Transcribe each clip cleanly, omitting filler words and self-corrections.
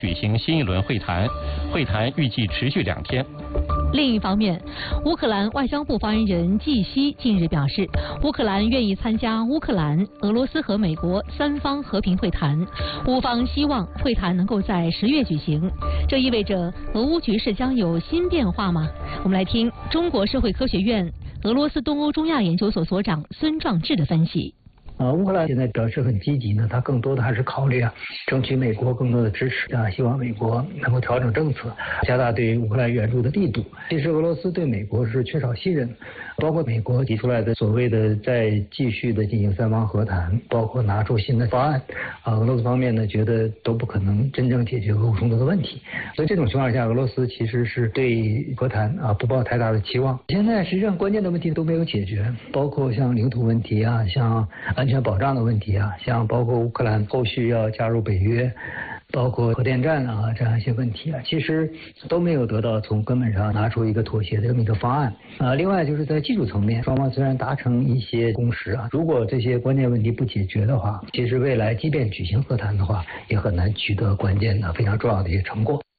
举行新一轮会谈，会谈预计持续2天。 另一方面，乌克兰外交部发言人季希近日表示，乌克兰愿意参加乌克兰、俄罗斯和美国3方和平会谈，乌方希望会谈能够在10月举行。这意味着俄乌局势将有新变化吗？我们来听中国社会科学院俄罗斯东欧中亚研究所所长孙壮志的分析。 乌克兰现在表示很积极呢，他更多的还是考虑争取美国更多的支持希望美国能够调整政策，加大对乌克兰援助的力度。其实俄罗斯对美国是缺少信任，包括美国提出来的所谓的再继续的进行3方和谈，包括拿出新的方案，俄罗斯方面呢觉得都不可能真正解决俄乌冲突的问题。所以这种情况下，俄罗斯其实是对和谈不抱太大的期望。现在实际上关键的问题都没有解决，包括像领土问题像安全保障的问题像包括乌克兰后续要加入北约，包括核电站这样一些问题其实都没有得到从根本上拿出一个妥协的这么一个方案另外就是在技术层面，双方虽然达成一些共识如果这些关键问题不解决的话，其实未来即便举行和谈的话，也很难取得关键的非常重要的一些成果。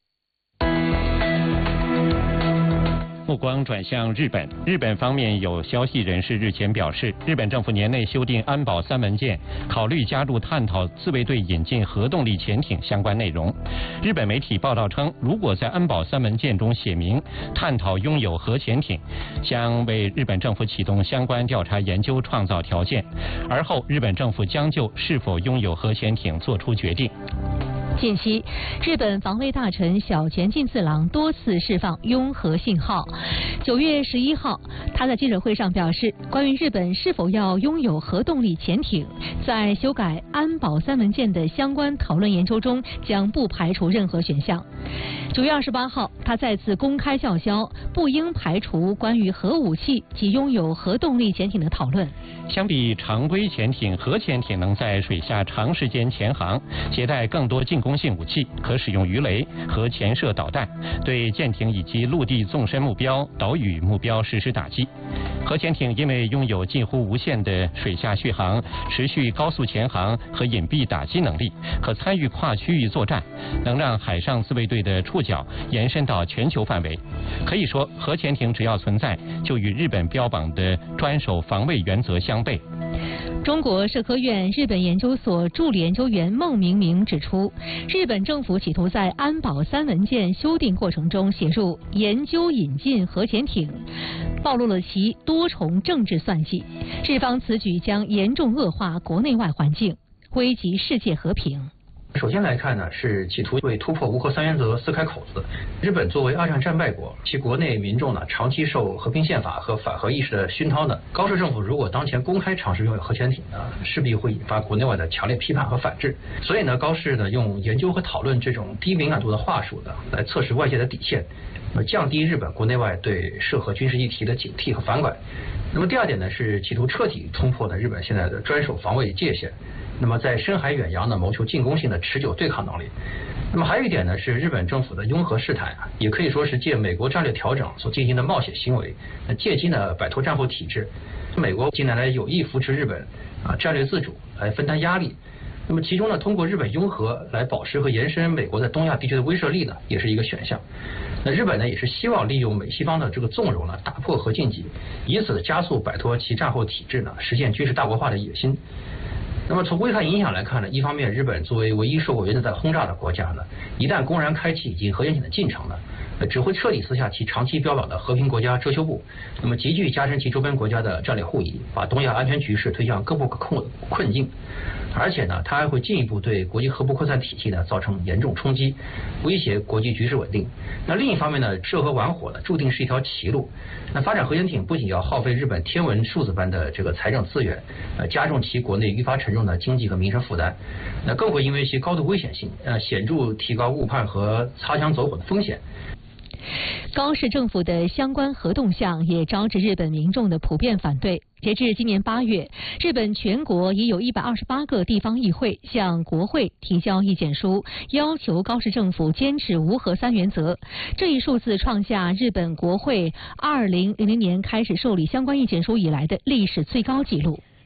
目光转向日本，日本方面有消息人士日前表示，日本政府年内修订安保3文件，考虑加入探讨自卫队引进核动力潜艇相关内容。日本媒体报道称，如果在安保3文件中写明探讨拥有核潜艇，将为日本政府启动相关调查研究创造条件，而后日本政府将就是否拥有核潜艇作出决定。 近期，日本防卫大臣小泉进次郎多次释放拥核信号。9月11号，他在记者会上表示，关于日本是否要拥有核动力潜艇，在修改安保3文件的相关讨论研究中，将不排除任何选项。9月28号，他再次公开叫嚣，不应排除关于核武器及拥有核动力潜艇的讨论。 相比常规潜艇，核潜艇能在水下长时间潜航，携带更多进攻性武器，可使用鱼雷和潜射导弹，对舰艇以及陆地纵深目标、岛屿目标实施打击。核潜艇因为拥有近乎无限的水下续航、持续高速潜航和隐蔽打击能力，可参与跨区域作战，能让海上自卫队的触角延伸到全球范围。可以说，核潜艇只要存在，就与日本标榜的专守防卫原则相悖。 中国社科院日本研究所助理研究员孟明明指出，日本政府企图在安保3文件修订过程中写入研究引进核潜艇，暴露了其多重政治算计。日方此举将严重恶化国内外环境，危及世界和平。 首先来看呢，是企图为突破无核3原则撕开口子。日本作为2战战败国，其国内民众呢长期受和平宪法和反核意识的熏陶呢，高市政府如果当前公开尝试拥有核潜艇呢，势必会引发国内外的强烈批判和反制。所以呢，高市呢用研究和讨论这种低敏感度的话术呢，来测试外界的底线，降低日本国内外对涉核军事议题的警惕和反感。那么第2点呢，是企图彻底冲破呢日本现在的专守防卫界限。那么在深海远洋呢，谋求进攻性的持久对抗能力。那么还有一点呢，是日本政府的拥核试探也可以说是借美国战略调整所进行的冒险行为，借机呢摆脱战后体制。美国近年来有意扶持日本战略自主来分担压力。那么其中呢，通过日本拥核来保持和延伸美国在东亚地区的威慑力呢，也是一个选项。那日本呢，也是希望利用美西方的这个纵容呢，打破核禁忌，以此加速摆脱其战后体制呢，实现军事大国化的野心。那么从危害影响来看呢，一方面日本作为唯一受过原子弹轰炸的国家呢，一旦公然开启引进核潜艇的进程呢，只会彻底撕下其长期标榜的和平国家遮羞布，那么急剧加深其周边国家的战略互疑，把东亚安全局势推向更不可控的困境。而且呢，它还会进一步对国际核不扩散体系呢造成严重冲击，威胁国际局势稳定。那另一方面呢，涉核玩火呢注定是一条歧路。那发展核潜艇不仅要耗费日本天文数字般的这个财政资源，加重其国内愈发沉重的经济和民生负担，那更会因为其高度危险性，显著提高误判和擦枪走火的风险。 高市政府的相关核动向也招致日本民众的普遍反对。截至今年8月，日本全国已有128个地方议会向国会提交意见书，要求高市政府坚持无核3原则。这一数字创下日本国会2000年开始受理相关意见书以来的历史最高纪录。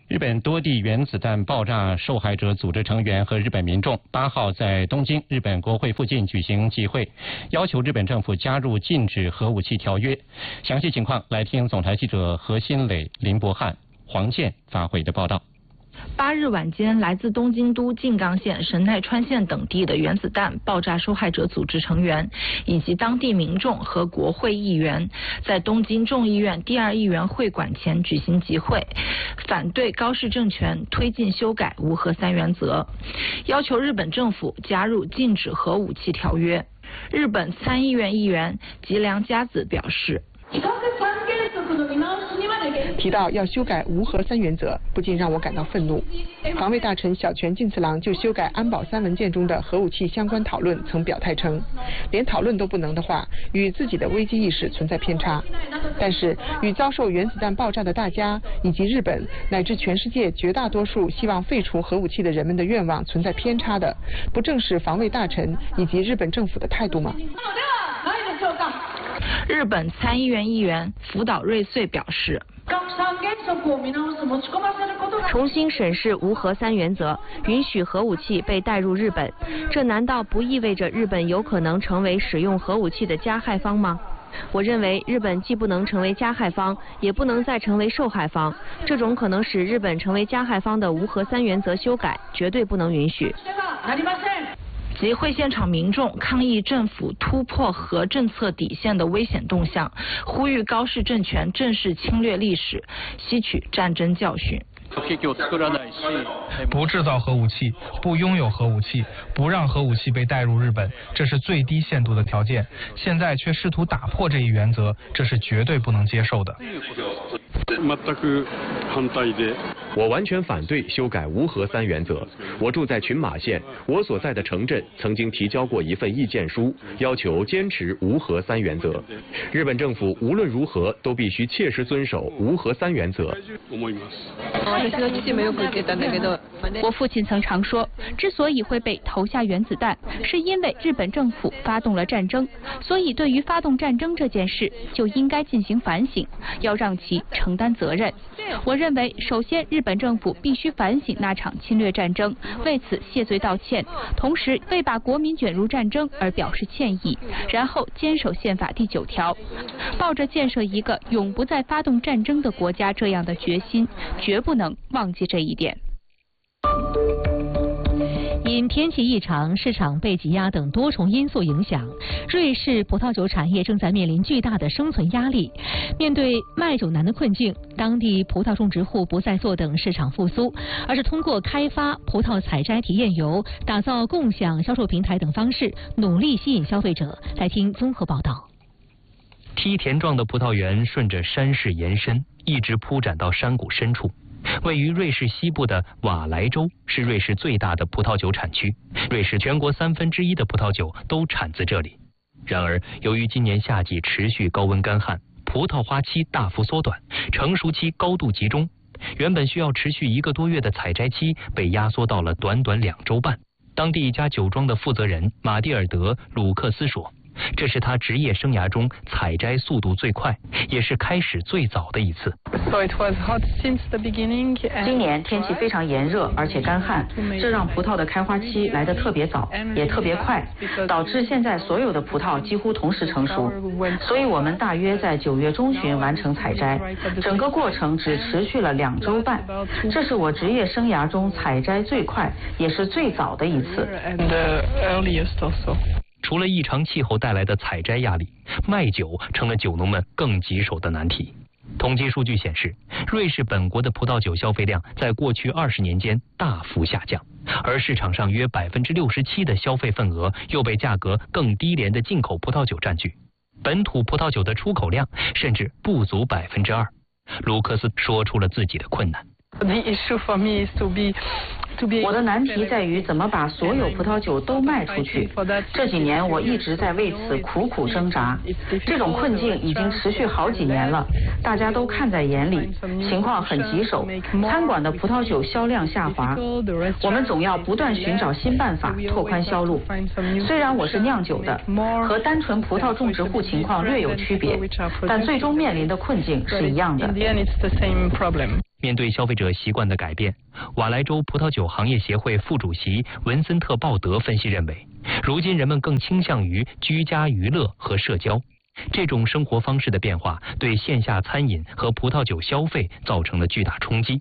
日本多地原子弹爆炸受害者组织成员和日本民众8号在东京日本国会附近举行集会，要求日本政府加入禁止核武器条约。详细情况来听总台记者何新磊、林伯汉、黄健发回的报道。 8日晚间，来自东京都、静冈县、神奈川县等地的原子弹爆炸受害者组织成员以及当地民众和国会议员，在东京众议院第2议员会馆前举行集会，反对高市政权推进修改无核3原则，要求日本政府加入禁止核武器条约。日本参议院议员吉良佳子表示， 提到要修改无核3原则，不禁让我感到愤怒。防卫大臣小泉进次郎就修改安保3文件中的核武器相关讨论曾表态称，连讨论都不能的话，与自己的危机意识存在偏差。但是与遭受原子弹爆炸的大家以及日本乃至全世界绝大多数希望废除核武器的人们的愿望存在偏差的，不正是防卫大臣以及日本政府的态度吗？ 日本参议院议员福岛瑞穗表示， 重新审视无核3原则，允许核武器被带入日本，这难道不意味着日本有可能成为使用核武器的加害方吗？我认为日本既不能成为加害方，也不能再成为受害方。这种可能使日本成为加害方的无核3原则修改，绝对不能允许。 集会现场民众抗议政府突破核政策底线的危险动向，呼吁高市政权正视侵略历史，吸取战争教训。 不制造核武器，不拥有核武器，不让核武器被带入日本，这是最低限度的条件。现在却试图打破这一原则，这是绝对不能接受的。 我完全反对修改无核3原则。我住在群马县，我所在的城镇曾经提交过一份意见书，要求坚持无核3原则。日本政府无论如何都必须切实遵守无核3原则。 我父亲曾常说，之所以会被投下原子弹，是因为日本政府发动了战争，所以对于发动战争这件事，就应该进行反省，要让其承担责任。我认为，首先日本政府必须反省那场侵略战争，为此谢罪道歉，同时为把国民卷入战争而表示歉意，然后坚守宪法第9条，抱着建设一个永不再发动战争的国家这样的决心，绝不能忘记这一点。 因天气异常、市场被挤压等多重因素影响，瑞士葡萄酒产业正在面临巨大的生存压力。面对卖酒难的困境，当地葡萄种植户不再坐等市场复苏，而是通过开发葡萄采摘体验游、打造共享销售平台等方式，努力吸引消费者。来听综合报道。 梯田状的葡萄园顺着山势延伸，一直铺展到山谷深处。位于瑞士西部的瓦莱州是瑞士最大的葡萄酒产区，瑞士全国1/3的葡萄酒都产自这里。然而，由于今年夏季持续高温干旱，葡萄花期大幅缩短，成熟期高度集中，原本需要持续1个多月的采摘期被压缩到了短短2周半。当地一家酒庄的负责人马蒂尔德·鲁克斯说，这是他职业生涯中采摘速度最快，也是开始最早的一次。 今年天气非常炎热，而且干旱，这让葡萄的开花期来得特别早，也特别快，导致现在所有的葡萄几乎同时成熟。所以我们大约在9月中旬完成采摘，整个过程只持续了2周半。这是我职业生涯中采摘最快，也是最早的一次。 除了异常气候带来的采摘压力，卖酒成了酒农们更棘手的难题。统计数据显示，瑞士本国的葡萄酒消费量在过去20年间大幅下降，而市场上约67%的消费份额又被价格更低廉的进口葡萄酒占据，本土葡萄酒的出口量甚至不足2%。卢克斯说出了自己的困难。 我的难题在于怎么把所有葡萄酒都卖出去。这几年我一直在为此苦苦挣扎，这种困境已经持续好几年了，大家都看在眼里，情况很棘手。餐馆的葡萄酒销量下滑，我们总要不断寻找新办法拓宽销路。虽然我是酿酒的，和单纯葡萄种植户情况略有区别，但最终面临的困境是一样的。 面对消费者习惯的改变，瓦莱州葡萄酒行业协会副主席文森特·鲍德分析认为，如今人们更倾向于居家娱乐和社交，这种生活方式的变化对线下餐饮和葡萄酒消费造成了巨大冲击。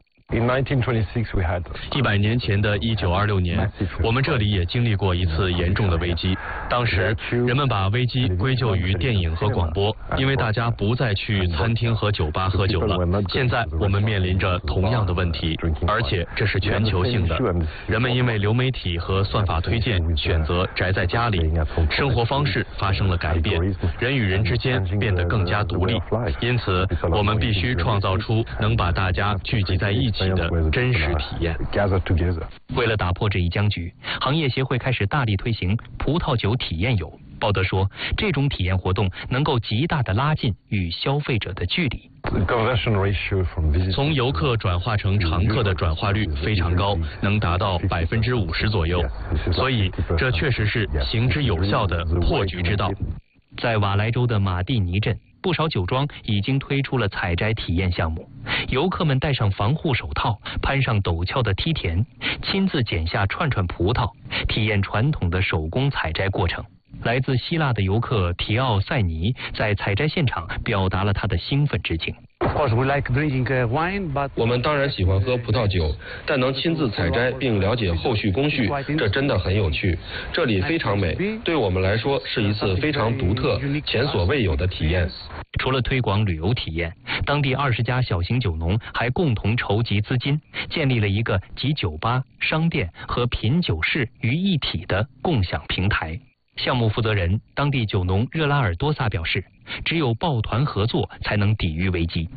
100年前的1926年，我们这里也经历过一次严重的危机。当时人们把危机归咎于电影和广播，因为大家不再去餐厅和酒吧喝酒了。现在我们面临着同样的问题，而且这是全球性的。人们因为流媒体和算法推荐，选择宅在家里，生活方式发生了改变，人与人之间变得更加独立。因此，我们必须创造出能把大家聚集在一起的真实体验。 为了打破这一僵局，行业协会开始大力推行葡萄酒体验游。鲍德说，这种体验活动能够极大地拉近与消费者的距离。 从游客转化成常客的转化率非常高，能达到50%左右，所以这确实是行之有效的破局之道。 在瓦莱州的马蒂尼镇，不少酒庄已经推出了采摘体验项目，游客们戴上防护手套，攀上陡峭的梯田，亲自剪下串串葡萄，体验传统的手工采摘过程。来自希腊的游客提奥塞尼在采摘现场表达了他的兴奋之情。 我们当然喜欢喝葡萄酒，但能亲自采摘并了解后续工序，这真的很有趣。这里非常美，对我们来说是一次非常独特、前所未有的体验。 除了推广旅游体验，当地20家小型酒农还共同筹集资金，建立了一个集酒吧、商店和品酒室于一体的共享平台。项目负责人、当地酒农热拉尔多萨表示，只有抱团合作才能抵御危机。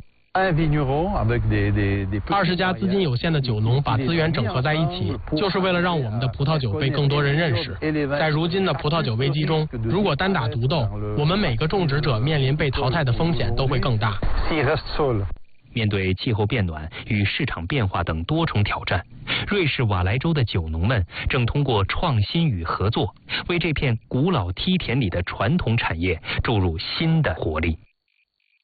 20家资金有限的酒农把资源整合在一起，就是为了让我们的葡萄酒被更多人认识。在如今的葡萄酒危机中，如果单打独斗，我们每个种植者面临被淘汰的风险都会更大。 面对气候变暖与市场变化等多重挑战，瑞士瓦莱州的酒农们正通过创新与合作，为这片古老梯田里的传统产业注入新的活力。